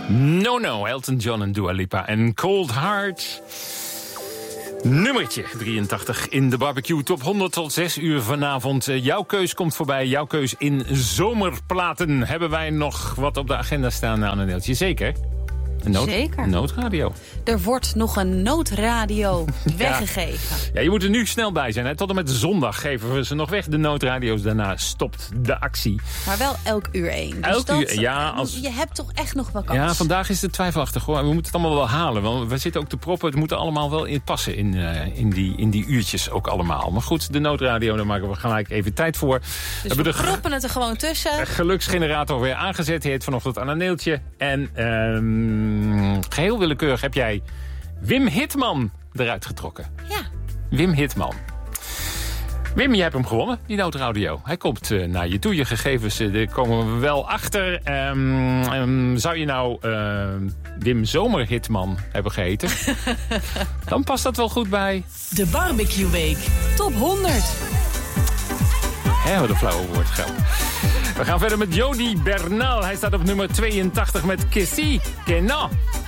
No, Elton John en Dua Lipa en Cold Heart. Nummertje 83 in de Barbecue Top 100 tot 6 uur vanavond. Jouw keus komt voorbij, jouw keus in zomerplaten. Hebben wij nog wat op de agenda staan, Anneeltje? Zeker. Zeker. Noodradio. Er wordt nog een noodradio weggegeven. Ja, je moet er nu snel bij zijn. Hè? Tot en met zondag geven we ze nog weg, de noodradio's. Daarna stopt de actie. Maar wel elk uur 1. Dus elk uur, ja. Je hebt toch echt nog wel kans. Ja, vandaag is het twijfelachtig. Hoor. We moeten het allemaal wel halen. Want we zitten ook te proppen. Het moet allemaal wel in passen in die uurtjes ook allemaal. Maar goed, de noodradio, daar maken we gelijk even tijd voor. Dus we proppen het er gewoon tussen. Geluksgenerator weer aangezet. Heet vanochtend aan een neeltje. En geheel willekeurig heb jij Wim Hitman eruit getrokken. Ja. Wim Hitman. Wim, je hebt hem gewonnen, die noodradio. Hij komt naar je toe. Je gegevens, daar komen we wel achter. Zou je nou Wim Zomerhitman hebben geheten? Dan past dat wel goed bij de Barbecue Week Top 100. Wat een flauwe woordgrap. We gaan verder met Jody Bernal. Hij staat op nummer 82 met Kessie. Que no.